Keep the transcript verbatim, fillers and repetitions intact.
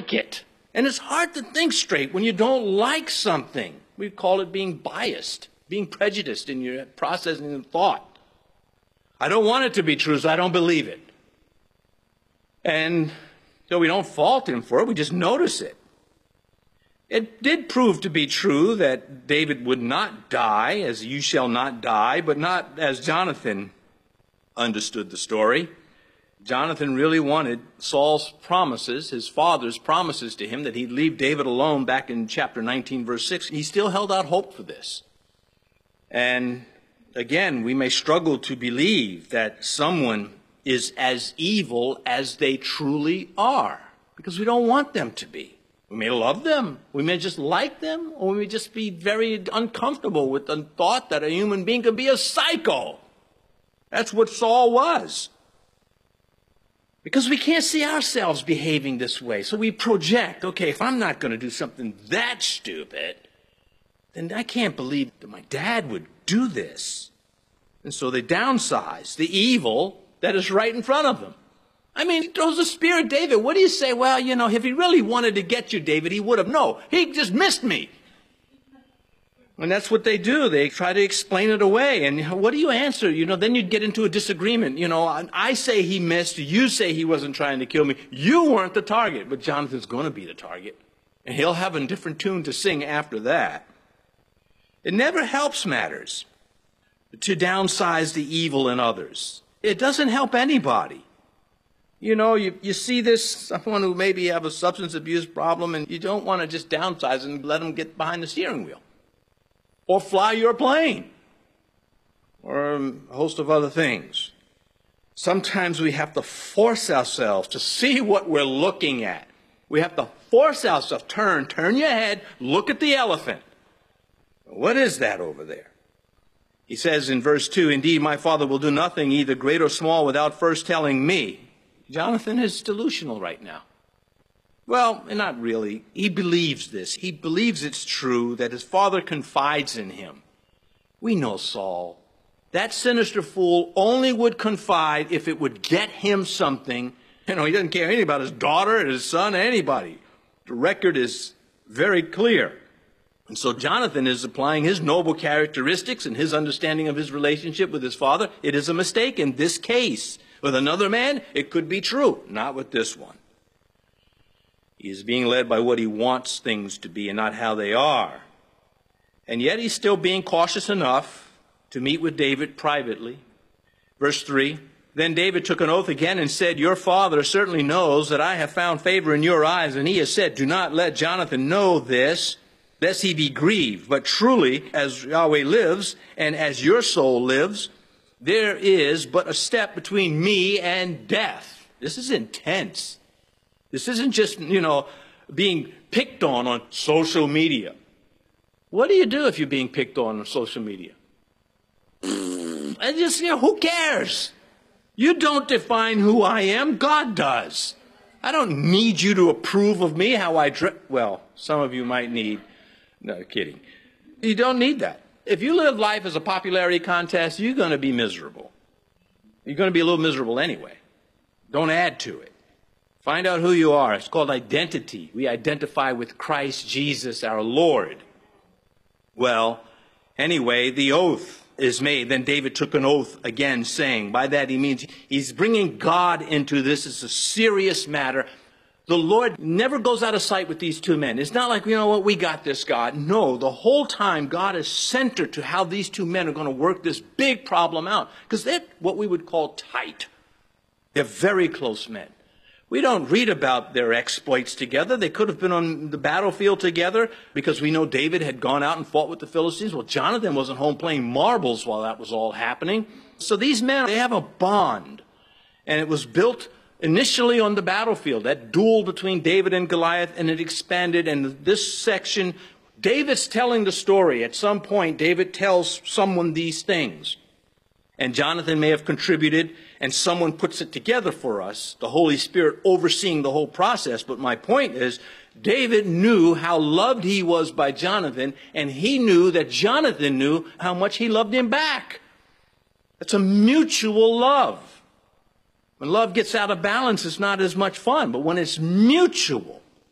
like it. And it's hard to think straight when you don't like something. We call it being biased, being prejudiced in your processing and thought. I don't want it to be true, so I don't believe it. And so we don't fault him for it, we just notice it. It did prove to be true that David would not die, as you shall not die, but not as Jonathan understood the story. Jonathan really wanted Saul's promises, his father's promises to him, that he'd leave David alone back in chapter nineteen, verse six. He still held out hope for this. And again, we may struggle to believe that someone is as evil as they truly are, because we don't want them to be. We may love them, we may just like them, or we may just be very uncomfortable with the thought that a human being could be a psycho. That's what Saul was. Because we can't see ourselves behaving this way. So we project, okay, if I'm not going to do something that stupid, then I can't believe that my dad would do this. And so they downsize the evil that is right in front of them. I mean, he throws a spear at David. What do you say? Well, you know, if he really wanted to get you, David, he would have. No, he just missed me. And that's what they do. They try to explain it away. And what do you answer? You know, then you'd get into a disagreement. You know, I say he missed. You say he wasn't trying to kill me. You weren't the target. But Jonathan's going to be the target. And he'll have a different tune to sing after that. It never helps matters to downsize the evil in others. It doesn't help anybody. You know, you, you see this, someone who maybe have a substance abuse problem, and you don't want to just downsize and let them get behind the steering wheel. Or fly your plane, or a host of other things. Sometimes we have to force ourselves to see what we're looking at. We have to force ourselves, turn, turn your head, look at the elephant. What is that over there? He says in verse two, indeed, my father will do nothing, either great or small, without first telling me. Jonathan is delusional right now. Well, not really. He believes this. He believes it's true that his father confides in him. We know Saul. That sinister fool only would confide if it would get him something. You know, he doesn't care anything about his daughter, his son, anybody. The record is very clear. And so Jonathan is applying his noble characteristics and his understanding of his relationship with his father. It is a mistake in this case. With another man, it could be true. Not with this one. He is being led by what he wants things to be and not how they are. And yet he's still being cautious enough to meet with David privately. Verse three, then David took an oath again and said, your father certainly knows that I have found favor in your eyes. And he has said, do not let Jonathan know this, lest he be grieved. But truly, as Yahweh lives, and as your soul lives, there is but a step between me and death. This is intense. This isn't just, you know, being picked on on social media. What do you do if you're being picked on on social media? I just, you know, who cares? You don't define who I am. God does. I don't need you to approve of me, how I dress. Well, some of you might need. No, kidding. You don't need that. If you live life as a popularity contest, you're going to be miserable. You're going to be a little miserable anyway. Don't add to it. Find out who you are. It's called identity. We identify with Christ Jesus, our Lord. Well, anyway, the oath is made. Then David took an oath again, saying, by that he means he's bringing God into this. It's a serious matter. The Lord never goes out of sight with these two men. It's not like, you know what, we got this, God. No, the whole time God is centered to how these two men are going to work this big problem out. Because they're what we would call tight. They're very close men. We don't read about their exploits together. They could have been on the battlefield together because we know David had gone out and fought with the Philistines. Well, Jonathan wasn't home playing marbles while that was all happening. So these men, they have a bond. And it was built initially on the battlefield, that duel between David and Goliath, and it expanded. And this section, David's telling the story. At some point, David tells someone these things. And Jonathan may have contributed, and someone puts it together for us, the Holy Spirit overseeing the whole process. But my point is, David knew how loved he was by Jonathan, and he knew that Jonathan knew how much he loved him back. It's a mutual love. When love gets out of balance, it's not as much fun. But when it's mutual,